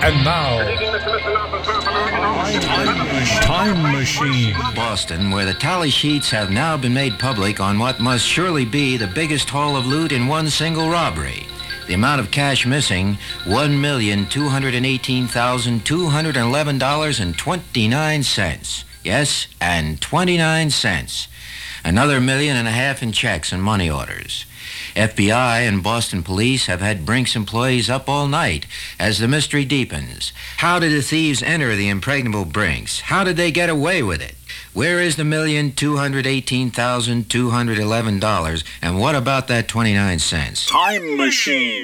And now, Time Machine. Boston, where the tally sheets have now been made public on what must surely be the biggest haul of loot in one single robbery. The amount of cash missing, $1,218,211.29. Yes, and 29 cents. Another $1.5 million in checks and money orders. FBI and Boston police have had Brink's employees up all night as the mystery deepens. How did the thieves enter the impregnable Brink's? How did they get away with it? Where is the $1,218,211? And what about that 29 cents? Time Machine.